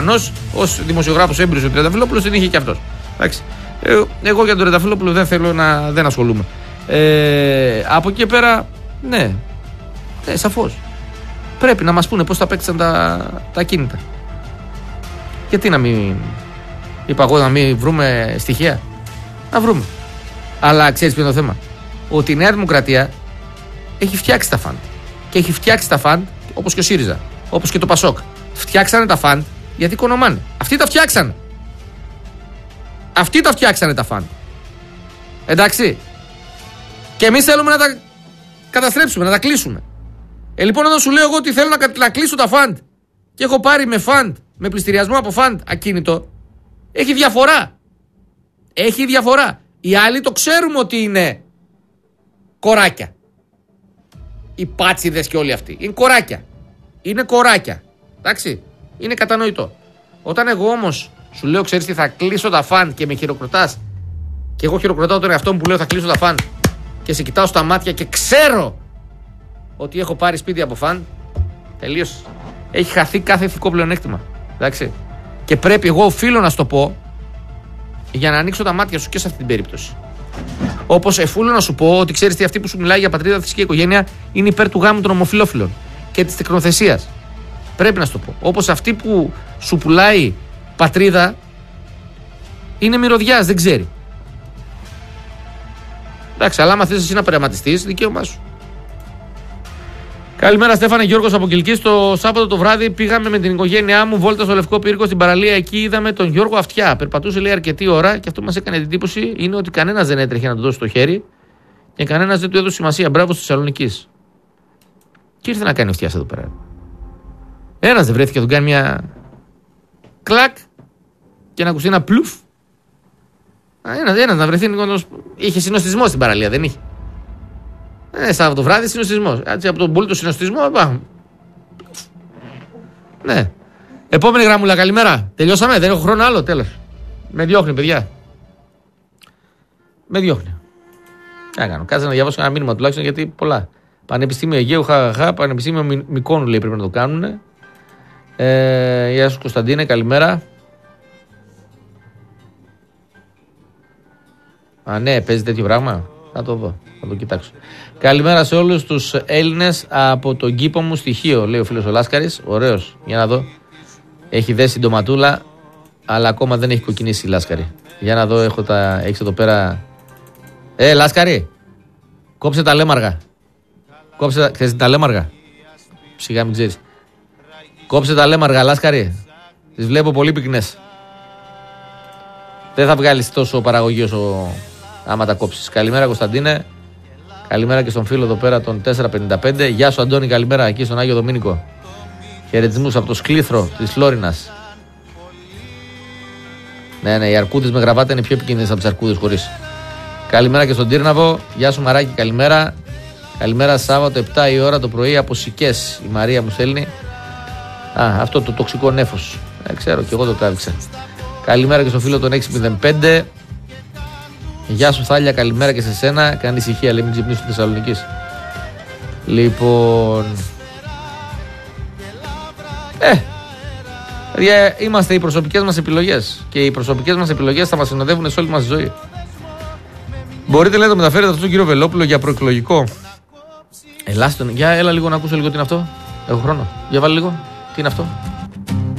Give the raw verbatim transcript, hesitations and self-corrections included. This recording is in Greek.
Ως δημοσιογράφος έμπειρος ο Τρενταφυλόπουλος την είχε και αυτός. Εντάξει. Ε, εγώ για τον Τρενταφυλόπουλο δεν θέλω να δεν ασχολούμαι. Ε, από εκεί και πέρα, ναι, ναι, σαφώς. Πρέπει να μας πούνε πώς θα παίξαν τα, τα κίνητα. Γιατί να μην, είπα εγώ, να μην βρούμε στοιχεία. Να βρούμε. Αλλά ξέρεις ποιο είναι το θέμα? Ότι η Νέα Δημοκρατία έχει φτιάξει τα φαντ. Και έχει φτιάξει τα φαντ όπως και ο ΣΥΡΙΖΑ, όπως και το ΠΑΣΟΚ. Φτιάξανε τα φαντ γιατί οικονομάνε. Αυτοί τα φτιάξανε. Αυτοί τα φτιάξανε τα φαντ. Εντάξει. Και εμείς θέλουμε να τα καταστρέψουμε, να τα κλείσουμε. Ε, λοιπόν, όταν σου λέω εγώ ότι θέλω να, να κλείσω τα φαντ και έχω πάρει με φαντ, με πληστηριασμό από φαντ ακίνητο, έχει διαφορά. Έχει διαφορά. Οι άλλοι το ξέρουμε ότι είναι κοράκια. Οι πάτσιδες και όλοι αυτοί. Είναι κοράκια. Είναι κοράκια. Εντάξει. Είναι κατανοητό. Όταν εγώ όμως σου λέω, ξέρεις τι, θα κλείσω τα φαντ και με χειροκροτάς, και εγώ χειροκροτάω τον εαυτό μου που λέω θα κλείσω τα φαντ, και σε κοιτάω στα μάτια και ξέρω ότι έχω πάρει σπίτι από φαντ, τελείωσε. Έχει χαθεί κάθε ηθικό πλεονέκτημα. Εντάξει. Και πρέπει, εγώ οφείλω να σου το πω, για να ανοίξω τα μάτια σου και σε αυτή την περίπτωση. Όπως εφούλω να σου πω ότι ξέρεις τι, αυτή που σου μιλάει για πατρίδα, θρησκεία και οικογένεια είναι υπέρ του γάμου των ομοφυλόφιλων και της τεκνοθεσίας. Πρέπει να σου το πω. Όπως αυτή που σου πουλάει πατρίδα είναι μυρωδιάς, δεν ξέρει. Εντάξει, αλλά άμα θες εσύ να πειραματιστείς, δικαίωμά σου. Καλημέρα, Στέφανε, Γιώργος από Κιλκής. Το Σάββατο το βράδυ πήγαμε με την οικογένειά μου βόλτα στο Λευκό Πύργο στην παραλία. Εκεί είδαμε τον Γιώργο Αυτιά. Περπατούσε, λέει, αρκετή ώρα και αυτό μας έκανε εντύπωση είναι ότι κανένας δεν έτρεχε να του δώσει το χέρι και κανένας δεν του έδωσε σημασία. Μπράβο στη Θεσσαλονίκη. Και ήρθε να κάνει ο Αυτιάς εδώ πέρα. Ένας δεν βρέθηκε να του κάνει μια κλακ και να ακουστεί ένα πλουφ. Ένας, ένας να βρεθεί. Είχε συνοστισμό στην παραλία, δεν είχε? Ε, Σάββατο βράδυ συνοστισμό. Έτσι από τον πολύτο συνοστισμό πάμε. Ναι. Επόμενη γραμμούλα, καλημέρα. Τελειώσαμε, δεν έχω χρόνο άλλο, τέλος. Με διώχνει, παιδιά. Με διώχνει. Τι να κάνω, κάτσε να διαβάσω ένα μήνυμα τουλάχιστον, γιατί πολλά. Πανεπιστήμιο Αιγαίου, χαχαχά, Πανεπιστήμιο Μικόνου, λέει, πρέπει να το κάνουν. Ε, γεια σου Κωνσταντίνε, καλημέρα. Α, ναι, παίζει τέτοιο πράγμα. Θα το δω, θα το κοιτάξω. Καλημέρα σε όλους τους Έλληνες από τον κήπο μου στοιχείο, λέει ο φίλος ο Λάσκαρης. Ωραίος, για να δω. Έχει δέσει την ντοματούλα, αλλά ακόμα δεν έχει κοκκινήσει η Λάσκαρη. Για να δω, έχω τα... έχεις εδώ πέρα. Ε, Λάσκαρη, κόψε τα λέμαργα. Κόψε τα, ξέρεις, τα λέμαργα. Σιγά μην ξέρεις. Κόψε τα λέμαργα, Λάσκαρη. Τις βλέπω πολύ πυκνές. Δεν θα βγάλεις τόσο παραγωγή όσο άμα τα κόψεις. Καλημέρα, Κωνσταντίνε. Καλημέρα και στον φίλο εδώ πέρα, τον τετρακόσια πενήντα πέντε. Γεια σου, Αντώνη, καλημέρα εκεί στον Άγιο Δομήνικο. Χαιρετισμούς από το Σκλήθρο της Φλόρινας. Ναι, ναι, οι αρκούδες με γραβάτα είναι πιο επικίνδυνες από τις αρκούδες χωρίς. Καλημέρα και στον Τύρναβο. Γεια σου, Μαράκη, καλημέρα. Καλημέρα, Σάββατο επτά η ώρα το πρωί από Σικές. Η Μαρία μου στέλνει. Α, αυτό το τοξικό νέφος. Ε, ξέρω, και εγώ το τράβηξα. Καλημέρα και στον φίλο τον έξι μηδέν πέντε. Γεια σου, Θάλια, καλημέρα και σε σένα. Κάνει ησυχία, λέει, μην ξυπνήσουν τη Θεσσαλονίκη. Λοιπόν. Ε, παιδιά, είμαστε οι προσωπικές μας επιλογές. Και οι προσωπικές μας επιλογές θα μας συνοδεύουν σε όλη μας τη ζωή. Μπορείτε, λέει, να το μεταφέρετε αυτό τον κύριο Βελόπουλο για προεκλογικό. Ελάστον, για έλα λίγο να ακούσω λίγο τι είναι αυτό. Έχω χρόνο. Για βάλε λίγο. Τι είναι αυτό.